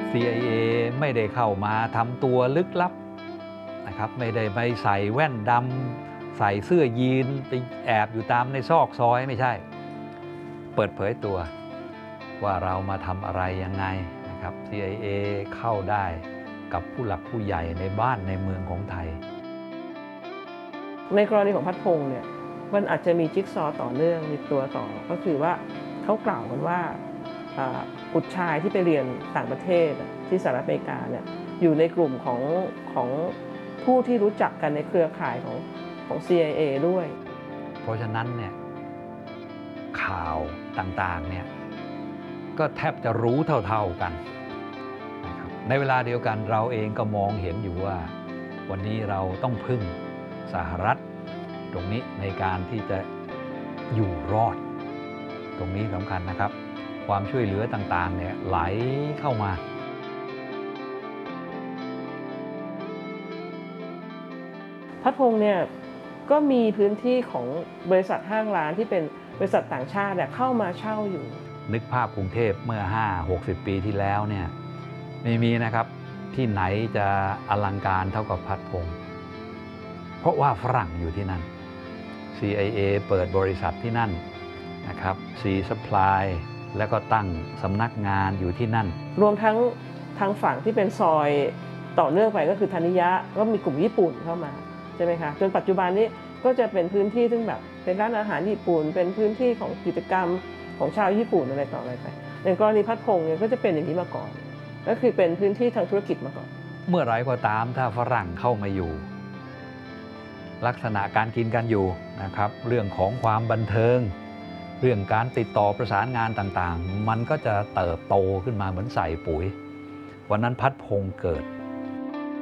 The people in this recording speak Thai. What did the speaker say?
CIA ไม่ได้เข้ามาทำตัวลึกลับนะครับไม่ได้ไปใส่แว่นดำใส่เสื้อยีนไปแอบอยู่ตามในซอกซอยไม่ใช่เปิดเผยตัวว่าเรามาทำอะไรยังไงนะครับ CIA เข้าได้กับผู้หลักผู้ใหญ่ในบ้านในเมืองของไทยในกรณีของพัดพงษ์เนี่ยมันอาจจะมีจิ๊กซอว์ต่อเนื่องมีตัวต่อก็คือว่าเขากล่าวกันว่าบุตรชายที่ไปเรียนต่างประเทศที่สหรัฐอเมริกาเนี่ยอยู่ในกลุ่มของผู้ที่รู้จักกันในเครือข่ายของ CIA ด้วยเพราะฉะนั้นเนี่ยข่าวต่างๆเนี่ยก็แทบจะรู้เท่าๆกันนะครับในเวลาเดียวกันเราเองก็มองเห็นอยู่ว่าวันนี้เราต้องพึ่งสหรัฐตรงนี้ในการที่จะอยู่รอดตรงนี้สำคัญนะครับความช่วยเหลือต่างๆเนี่ยไหลเข้ามาพัดพงษ์เนี่ยก็มีพื้นที่ของบริษัทห้างร้านที่เป็นบริษัทต่างชาติเข้ามาเช่าอยู่นึกภาพกรุงเทพเมื่อ5-60 ปีที่แล้วเนี่ยไม่มีนะครับที่ไหนจะอลังการเท่ากับพัดพงษ์เพราะว่าฝรั่งอยู่ที่นั่น CIA เปิดบริษัทที่นั่นนะครับ C Supply แล้วก็ตั้งสำนักงานอยู่ที่นั่นรวมทั้งทางฝั่งที่เป็นซอยต่อเนื่องไปก็คือธนิยะก็มีกลุ่มญี่ปุ่นเข้ามาใช่ไหมคะจนปัจจุบันนี้ก็จะเป็นพื้นที่ซึ่งแบบเป็นร้านอาหารญี่ปุ่นเป็นพื้นที่ของกิจกรรมของชาวญี่ปุ่นอะไรต่ออะไรไปในกรณีพัดพงษ์เนี่ยก็จะเป็นอย่างนี้มาก่อนก็คือเป็นพื้นที่ทางธุรกิจมาก่อนเมื่อไรก็ตามถ้าฝรั่งเข้ามาอยู่ลักษณะการกินกันอยู่นะครับเรื่องของความบันเทิงเรื่องการติดต่อประสานงานต่างๆมันก็จะเติบโตขึ้นมาเหมือนใส่ปุ๋ยวันนั้นพัดพงษ์เกิด